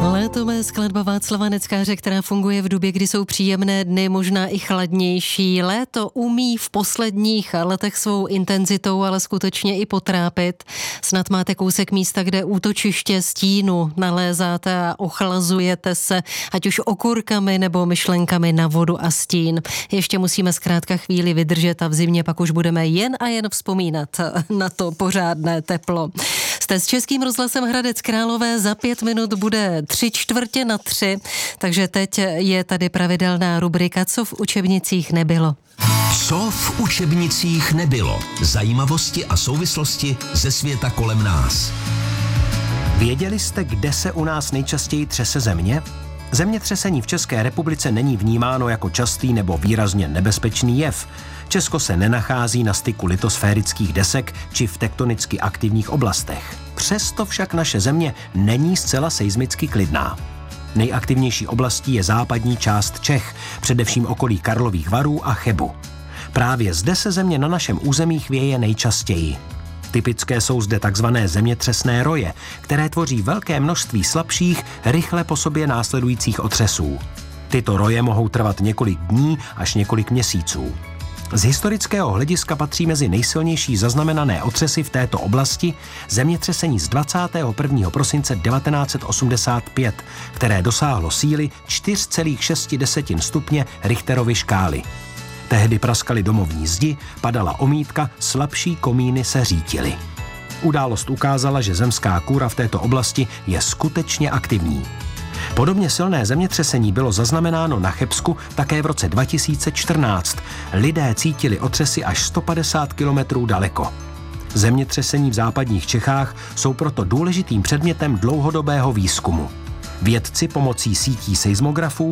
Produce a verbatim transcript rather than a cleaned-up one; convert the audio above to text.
Létové skladba Václava Neckáře, která funguje v době, kdy jsou příjemné dny, možná i chladnější. Léto umí v posledních letech svou intenzitou, ale skutečně i potrápit. Snad máte kousek místa, kde útočiště stínu nalézáte a ochlazujete se, ať už okurkami nebo myšlenkami na vodu a stín. Ještě musíme zkrátka chvíli vydržet a v zimě pak už budeme jen a jen vzpomínat na to pořádné teplo. Jste s Českým rozhlasem Hradec Králové, za pět minut bude tři čtvrtě na tři, takže teď je tady pravidelná rubrika Co v učebnicích nebylo. Co v učebnicích nebylo? Zajímavosti a souvislosti ze světa kolem nás. Věděli jste, kde se u nás nejčastěji třese země? Zemětřesení v České republice není vnímáno jako častý nebo výrazně nebezpečný jev. Česko se nenachází na styku litosférických desek či v tektonicky aktivních oblastech. Přesto však naše země není zcela seismicky klidná. Nejaktivnější oblastí je západní část Čech, především okolí Karlových Varů a Chebu. Právě zde se země na našem území chvěje nejčastěji. Typické jsou zde takzvané zemětřesné roje, které tvoří velké množství slabších, rychle po sobě následujících otřesů. Tyto roje mohou trvat několik dní až několik měsíců. Z historického hlediska patří mezi nejsilnější zaznamenané otřesy v této oblasti zemětřesení z dvacátého prvního prosince devatenáct set osmdesát pět, které dosáhlo síly čtyři celá šest stupně Richterovy škály. Tehdy praskaly domovní zdi, padala omítka, slabší komíny se řítily. Událost ukázala, že zemská kůra v této oblasti je skutečně aktivní. Podobně silné zemětřesení bylo zaznamenáno na Chebsku také v roce dva tisíce čtrnáct. Lidé cítili otřesy až sto padesát kilometrů daleko. Zemětřesení v západních Čechách jsou proto důležitým předmětem dlouhodobého výzkumu. Vědci pomocí sítí seismografů